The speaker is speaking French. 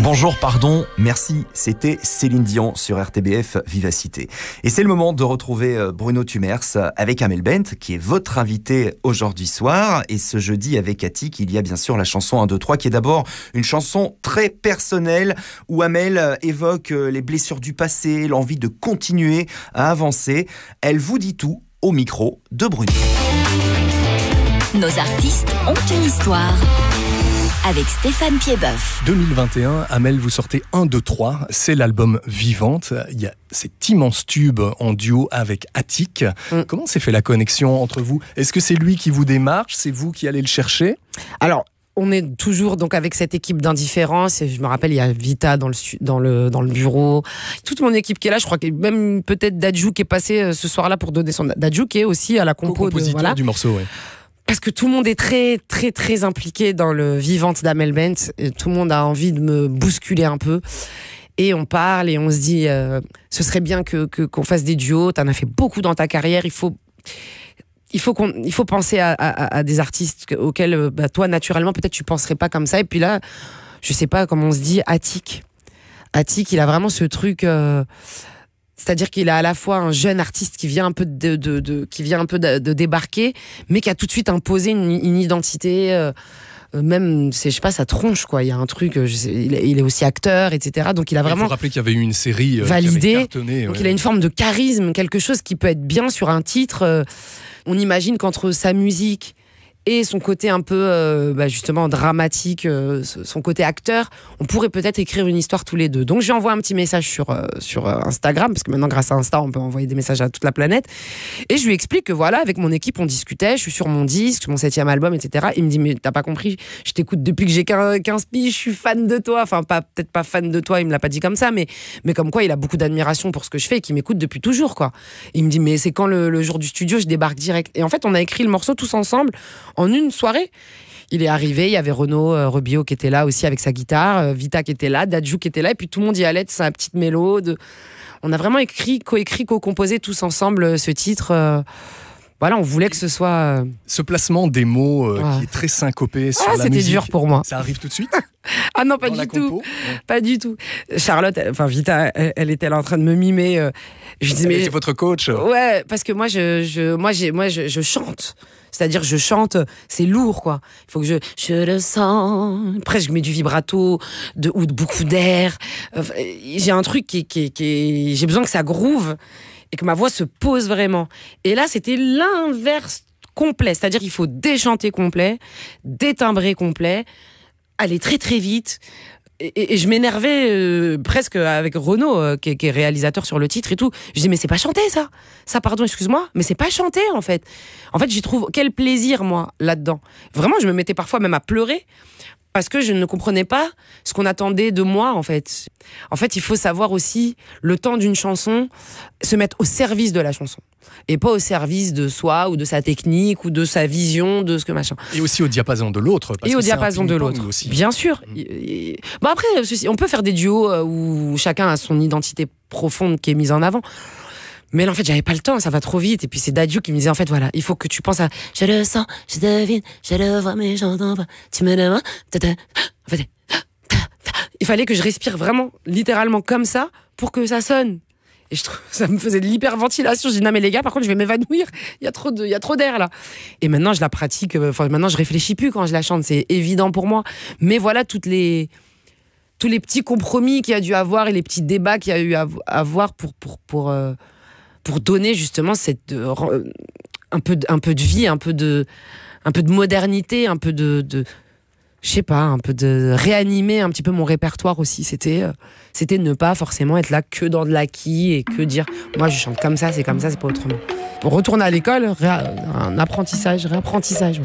Bonjour, pardon, merci, c'était Céline Dion sur RTBF Vivacité. Et c'est le moment de retrouver Bruno Tumers avec Amel Bent, qui est votre invité aujourd'hui soir. Et ce jeudi avec Attic, il y a bien sûr la chanson 1, 2, 3, qui est d'abord une chanson très personnelle, où Amel évoque les blessures du passé, l'envie de continuer à avancer. Elle vous dit tout au micro de Bruno. Nos artistes ont une histoire. Avec Stéphane Piedboeuf. 2021, Amel, vous sortez 1, 2, 3, c'est l'album Vivante. Il y a cet immense tube en duo avec Attic. Comment s'est fait la connexion entre vous ? Est-ce que c'est lui qui vous démarche ? C'est vous qui allez le chercher ? Alors, on est toujours donc avec cette équipe d'Indifférence, et je me rappelle, il y a Vita dans le bureau, toute mon équipe qui est là. Je crois qu'il y a même peut-être Dadju qui est passé ce soir-là pour donner son... Dadju qui est aussi à la co-compositeur du morceau, oui. Parce que tout le monde est très, très, très impliqué dans le Vivante d'Amel Bent. Et tout le monde a envie de me bousculer un peu. Et on parle et on se dit, ce serait bien qu'on fasse des duos. T'en as fait beaucoup dans ta carrière. Il faut penser à des artistes auxquels, toi, naturellement, peut-être tu penserais pas comme ça. Et puis là, je sais pas comment on se dit, Attic, il a vraiment ce truc... C'est-à-dire qu'il a à la fois un jeune artiste qui vient un peu de débarquer, mais qui a tout de suite imposé une identité, même, je sais pas, sa tronche, quoi. Il y a un truc, il est aussi acteur, etc. Donc il a vraiment... Il faut rappeler qu'il y avait eu une série validée, qui avait cartonné. Donc il a une forme de charisme, quelque chose qui peut être bien sur un titre. On imagine qu'entre sa musique et son côté un peu justement dramatique, son côté acteur, on pourrait peut-être écrire une histoire tous les deux. Donc je lui envoie un petit message sur Instagram, parce que maintenant grâce à Insta on peut envoyer des messages à toute la planète, et je lui explique que voilà, avec mon équipe on discutait, je suis sur mon disque, mon 7e album, etc. Il me dit mais t'as pas compris, je t'écoute depuis que j'ai 15 piges, je suis fan de toi, enfin peut-être pas fan de toi, il me l'a pas dit comme ça, mais comme quoi il a beaucoup d'admiration pour ce que je fais et qu'il m'écoute depuis toujours, quoi. Et il me dit mais c'est quand le jour du studio, je débarque direct. Et en fait on a écrit le morceau tous ensemble en une soirée. Il est arrivé, il y avait Renaud Rebio qui était là aussi avec sa guitare, Vita qui était là, Dadju qui était là, et puis tout le monde y allait de sa petite mélode. On a vraiment coécrit, co-composé tous ensemble ce titre. Voilà, on voulait que ce soit... Ce placement des mots qui est très syncopé sur la musique. C'était dur pour moi. Ça arrive tout de suite ? Ah non, pas du tout. Pas du tout. Charlotte, Vita, elle était là en train de me mimer. Je disais, c'est votre coach. Ouais, parce que moi, je chante. C'est-à-dire, je chante, c'est lourd, quoi. Il faut que je le sens. Presque, je mets du vibrato, ou de beaucoup d'air. J'ai un truc qui j'ai besoin que ça groove et que ma voix se pose vraiment. Et là, c'était l'inverse complet. C'est-à-dire, il faut déchanter complet, détimbrer complet, aller très très vite. Et je m'énervais presque avec Renaud, qui est réalisateur sur le titre et tout. Je dis mais c'est pas chanté ça pardon, excuse-moi, mais c'est pas chanté en fait. En fait j'y trouve quel plaisir moi là-dedans. Vraiment je me mettais parfois même à pleurer parce que je ne comprenais pas ce qu'on attendait de moi en fait. En fait il faut savoir aussi le temps d'une chanson se mettre au service de la chanson. Et pas au service de soi ou de sa technique ou de sa vision de ce que machin. Et aussi au diapason de l'autre. Et au diapason de l'autre, aussi. Bien sûr. Bon après, on peut faire des duos où chacun a son identité profonde qui est mise en avant. Mais là, en fait, j'avais pas le temps, ça va trop vite. Et puis c'est Dadju qui me disait, en fait, voilà, il faut que tu penses à « Je le sens, je devine, je le vois, mais j'entends pas. Tu me demandes... » En fait, il fallait que je respire vraiment, littéralement comme ça, pour que ça sonne. Et je trouve, ça me faisait de l'hyperventilation. Je dis non mais les gars, par contre je vais m'évanouir. Il y a trop d'air là. Et maintenant je la pratique. Maintenant je réfléchis plus quand je la chante. C'est évident pour moi. Mais voilà tous les petits compromis qu'il y a dû avoir et les petits débats qu'il y a eu à avoir pour donner justement cette un peu de vie, un peu de modernité, un peu de je sais pas, un peu de réanimer un petit peu mon répertoire aussi. C'était ne pas forcément être là que dans de l'acquis et que dire moi je chante comme ça, c'est pas autrement. Pour retourner à l'école, un apprentissage, réapprentissage.